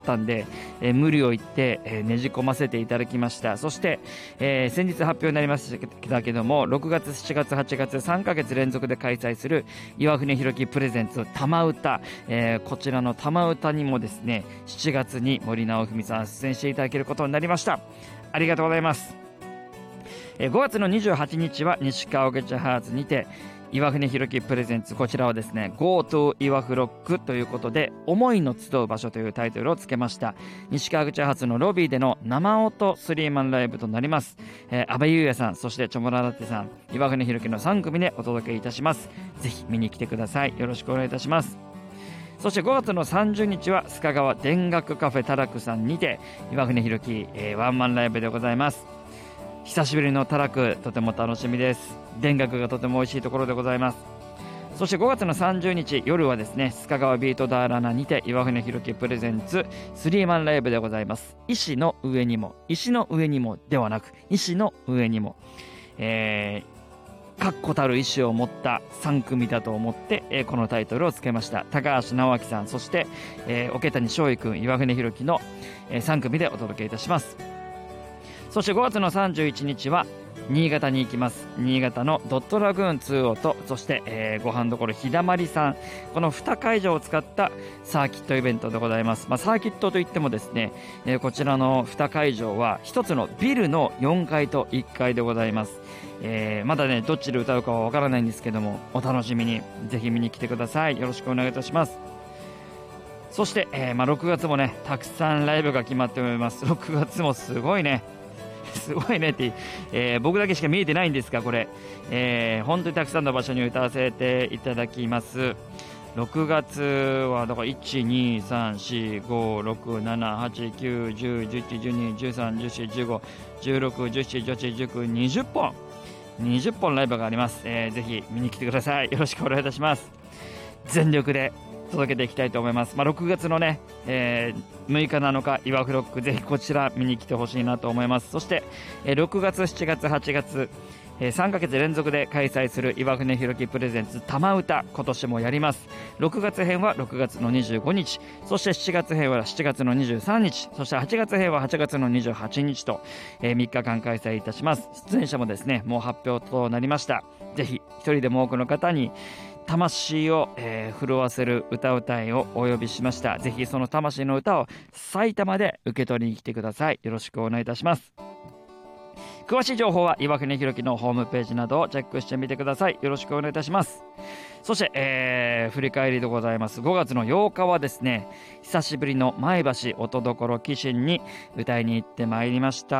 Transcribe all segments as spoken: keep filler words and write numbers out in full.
たんで、えー、無理を言って、えー、ねじ込ませていただきました。そして、えー、先日発表になりましたけども、ろくがつしちがつはちがつさんかげつ連続で開催する岩船ひろきプレゼンツ玉歌、えー、こちらの玉歌にもですね、しちがつに森直文さん出演していただけることになりました。ありがとうございます。えー、ごがつのにじゅうはちにちは西川口ハーツにて岩船ひろきプレゼンツ、こちらはですね Go to 岩フロックということで、思いの集う場所というタイトルをつけました。西川口発のロビーでの生音スリーマンライブとなります。えー、安部優也さん、そしてチョモララテさん、岩船ひろきのさんくみでお届けいたします。ぜひ見に来てください。よろしくお願いいたします。そしてごがつのさんじゅうにちは須賀川田楽カフェたらくさんにて岩船ひろき、えー、ワンマンライブでございます。久しぶりのたらく、とても楽しみです。田楽がとても美味しいところでございます。そしてごがつのさんじゅうにち夜はですね、須賀川ビートダーラナにて岩船ひろきプレゼンツスリーマンライブでございます。石の上にも、石の上にもではなく、石の上にも、えー、確固たる意志を持ったさんくみだと思って、えー、このタイトルをつけました。高橋直明さん、そして、えー、桶谷翔衣くん、岩船ひろきの、えー、さんくみでお届けいたします。そしてごがつのさんじゅういちにちは新潟に行きます。新潟のドットラグーンツーオーと、そして、えー、ご飯どころ日だまりさん、このに会場を使ったサーキットイベントでございます。まあ、サーキットといってもですね、えー、こちらのに会場は一つのビルのよんかいといっかいでございます。えー、まだねどっちで歌うかはわからないんですけども、お楽しみに。ぜひ見に来てください。よろしくお願いいたします。そして、えーまあ、ろくがつもねたくさんライブが決まっております。ろくがつもすごいねすごいねって、えー、僕だけしか見えてないんですが、これ、えー、本当にたくさんの場所に歌わせていただきます。ろくがつはだからいち、に、さん、よん、ご、ろく、なな、はち、きゅう、じゅう、じゅういち、じゅうに、じゅうさん、じゅうよん、じゅうご、じゅうろく、じゅうなな、じゅうはち、じゅうきゅう、にじゅっぽんにじゅっぽんライブがあります。えー、ぜひ見に来てください。よろしくお願いいたします。全力で届けていきたいと思います。まあ、ろくがつのね、えー、むいかなのか岩フロック、ぜひこちら見に来てほしいなと思います。そして、えー、ろくがつ、しちがつ、はちがつ、えー、さんかげつ連続で開催する岩船ひろきプレゼンツ玉歌、今年もやります。ろくがつ編はろくがつのにじゅうごにち、そしてしちがつ編はしちがつのにじゅうさんにち、そしてはちがつ編ははちがつのにじゅうはちにちと、えー、みっかかん開催いたします。出演者もですねもう発表となりました。ぜひ一人でも多くの方に魂を、えー、震わせる歌うたいをお呼びしました。ぜひその魂の歌を埼玉で受け取りに来てください。よろしくお願いいたします。詳しい情報は岩船ひろきのホームページなどをチェックしてみてください。よろしくお願いいたします。そして、えー、振り返りでございます。ごがつのようかはですね、久しぶりの前橋音どころ寄進に歌いに行ってまいりました。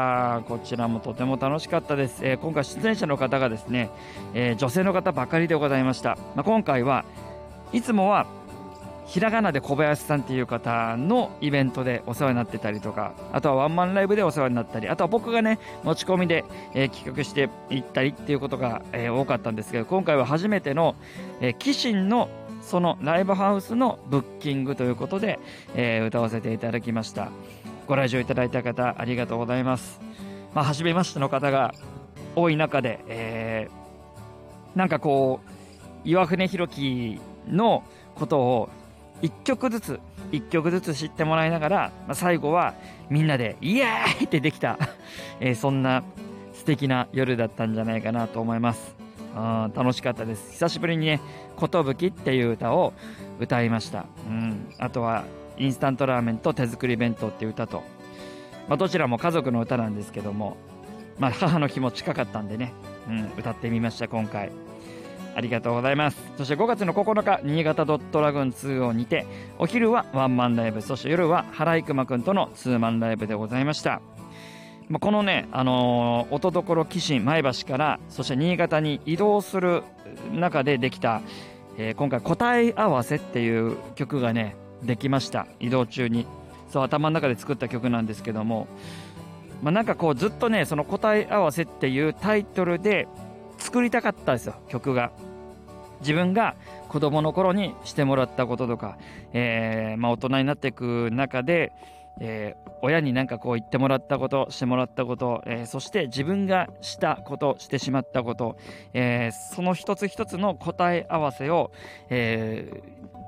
こちらもとても楽しかったです。えー、今回出演者の方がですね、えー、女性の方ばかりでございました。まあ、今回はいつもはひらがなで小林さんっていう方のイベントでお世話になってたりとか、あとはワンマンライブでお世話になったり、あとは僕がね持ち込みで、えー、企画していったりっていうことが、えー、多かったんですけど、今回は初めての、えー、寄進のそのライブハウスのブッキングということで、えー、歌わせていただきました。ご来場いただいた方ありがとうございます。まあ初めましての方が多い中で、えー、なんかこう岩船ひろきのことを一曲ずつ一曲ずつ知ってもらいながら、まあ、最後はみんなでイエーイってできた、えー、そんな素敵な夜だったんじゃないかなと思います。あ楽しかったです。久しぶりにね寿っていう歌を歌いました。うん、あとはインスタントラーメンと手作り弁当っていう歌と、まあ、どちらも家族の歌なんですけども、まあ、母の日も近かったんでね、うん、歌ってみました今回。ありがとうございます。そしてごがつのここのか、新潟ドットラグーンツーオーにて、お昼はワンマンライブ、そして夜は原生熊くんとのツーマンライブでございました。まあ、このね、あのー、音どころ寄進前橋から、そして新潟に移動する中でできた、えー、今回答え合わせっていう曲がね、できました。移動中に。そう、頭の中で作った曲なんですけども、まあ、なんかこうずっとね、その答え合わせっていうタイトルで、作りたかったんですよ、曲が。自分が子供の頃にしてもらったこととか、えーまあ、大人になっていく中で、えー、親になんかこう言ってもらったこと、してもらったこと、えー、そして自分がしたこと、してしまったこと、えー、その一つ一つの答え合わせを、えー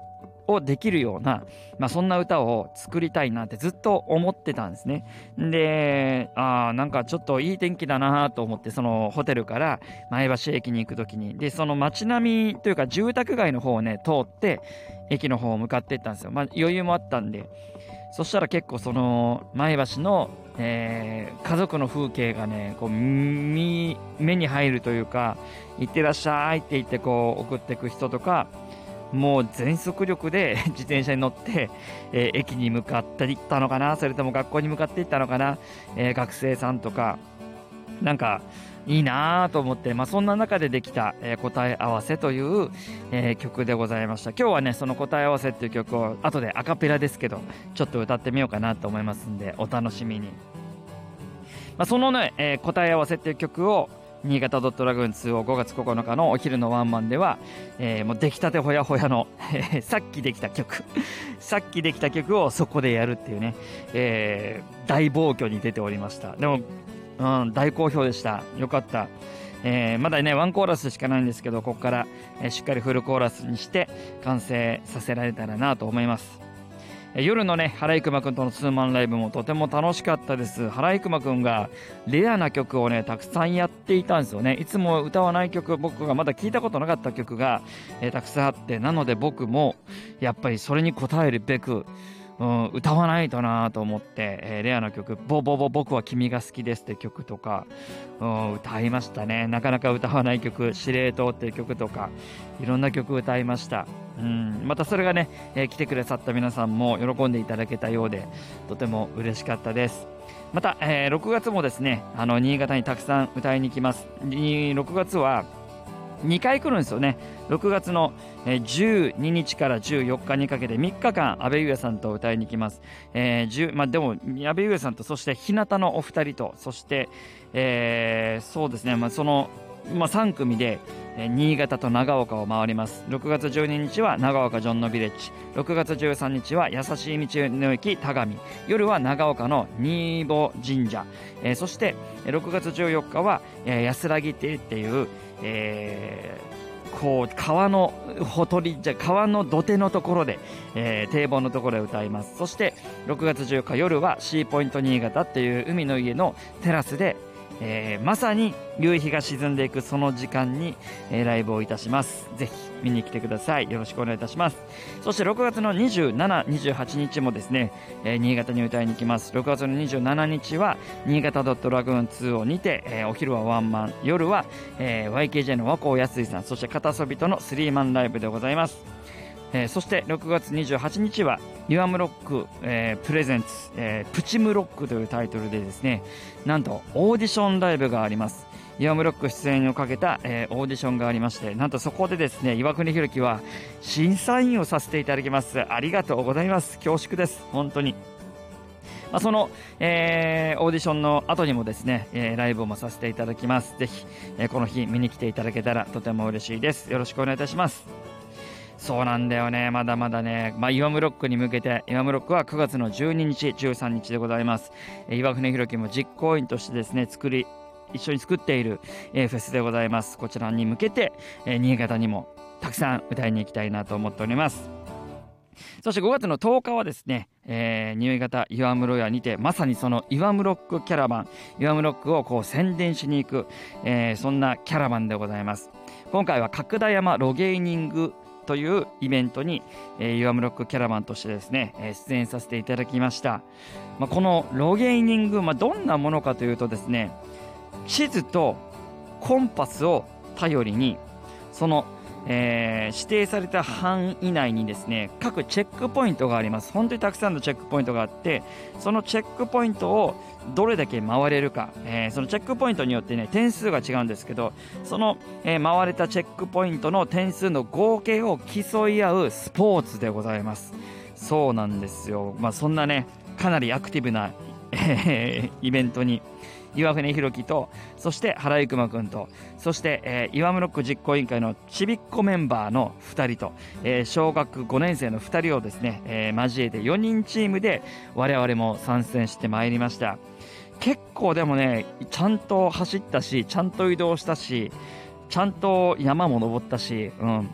をできるような、まあ、そんな歌を作りたいなってずっと思ってたんですね。で、あーなんかちょっといい天気だなと思って、そのホテルから前橋駅に行くときに、でその街並みというか住宅街の方をね通って駅の方を向かっていったんですよ。まあ余裕もあったんで。そしたら結構その前橋の、えー家族の風景がねこうみ目に入るというか、行ってらっしゃいって言ってこう送っていく人とか、もう全速力で自転車に乗って、えー駅に向かっていったのかな、それとも学校に向かっていったのかな、えー学生さんとか、なんかいいなと思って、まあ、そんな中でできた、えー答え合わせという、えー曲でございました。今日はねその答え合わせっていう曲を後でアカペラですけどちょっと歌ってみようかなと思いますんで、お楽しみに。まあ、そのね、えー答え合わせっていう曲を新潟ドットラグーンツーをごがつここのかのお昼のワンマンでは、えーもう出来たてほやほやのさっきできた曲さっきできた曲をそこでやるっていうね、えー大暴挙に出ておりました。でも、うん、大好評でした。よかった。えーまだねワンコーラスしかないんですけど、ここから、えーしっかりフルコーラスにして完成させられたらなと思います。えー夜のね原生くんとのツーマンライブもとても楽しかったです。原生くんがレアな曲をねたくさんやっていたんですよね。いつも歌わない曲、僕がまだ聞いたことなかった曲が、えーたくさんあって、なので僕もやっぱりそれに応えるべく、うん、歌わないとなと思って、えーレアな曲「ボボボ僕は君が好きです」って曲とか、うん、歌いましたね。なかなか歌わない曲「司令塔」っていう曲とか、いろんな曲歌いました。うん、またそれがね、えー来てくださった皆さんも喜んでいただけたようで、とても嬉しかったです。また、えーろくがつもですね、あの新潟にたくさん歌いに来ます。にろくがつはにかい来るんですよね。ろくがつのえーじゅうににちからじゅうよっかにかけてみっかかん阿部裕也さんと歌いに来ます。えーじゅうまあ、でも阿部裕也さんと、そして日向のお二人と、そして、えーそうですね、まあ、その、まあ、さんくみで、えー新潟と長岡を回ります。ろくがつじゅうににちは長岡ジョンノビレッジ、ろくがつじゅうさんにちは優しい道の駅田上、夜は長岡の新保神社、えーそしてえーろくがつじゅうよっかは、えー安らぎ亭っていう、えーこう川のほとりじゃ川の土手のところで、えー堤防のところで歌います。そしてろくがつじゅうよっか夜はシーポイント新潟っていう海の家のテラスで、えーまさに夕日が沈んでいくその時間に、えーライブをいたします。ぜひ見に来てください。よろしくお願いいたします。そしてろくがつのにじゅうしち、にじゅうはちにちもですね、えー新潟に歌いに来ます。ろくがつのにじゅうしちにちは新潟ドットラグーンツーをにて、えーお昼はワンマン、夜は、えーワイケージェー の和光康さん、そして片遊びとのスリーマンライブでございます。えーそしてろくがつにじゅうはちにちはユアムロック、えープレゼンツ、えープチムロックというタイトルでですね、なんとオーディションライブがあります。ユアムロック出演をかけた、えーオーディションがありまして、なんとそこでですね岩国弘樹は審査員をさせていただきます。ありがとうございます。恐縮です、本当に。まあ、その、えーオーディションの後にもですね、えーライブもさせていただきます。ぜひ、えーこの日見に来ていただけたらとても嬉しいです。よろしくお願いいたします。そうなんだよね、まだまだね、まあ、岩ムロックに向けて、岩ムロックはくがつのじゅうににち、じゅうさんにちでございます。えー岩船弘樹も実行委員としてですね、作り、一緒に作っている、えーフェスでございます。こちらに向けて、えー新潟にもたくさん歌いに行きたいなと思っております。そしてごがつのとおかはですね、えー新潟岩室屋にてまさにその岩ムロックキャラバン、岩ムロックをこう宣伝しに行く、えーそんなキャラバンでございます。今回は角田山ロゲーニングというイベントに、えー、ユアムロックキャラバンとしてですね、えー出演させていただきました。まあ、このロゲーニング、まあ、どんなものかというとですね、地図とコンパスを頼りにその、えー指定された範囲内にですね各チェックポイントがあります。本当にたくさんのチェックポイントがあって、そのチェックポイントをどれだけ回れるか、えーそのチェックポイントによってね点数が違うんですけど、その、えー回れたチェックポイントの点数の合計を競い合うスポーツでございます。そうなんですよ。まあそんなねかなりアクティブな、えーイベントに岩船弘樹と、そして原生馬くんと、そして、えー、岩ムロック実行委員会のちびっこメンバーのふたりと、えー小学ごねんせいのふたりをですね、えー交えてよにんチームで我々も参戦してまいりました。結構でもねちゃんと走ったし、ちゃんと移動したし、ちゃんと山も登ったし、うん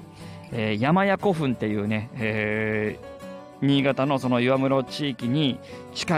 えー、山谷古墳っていうね、えー新潟のその岩室地域に近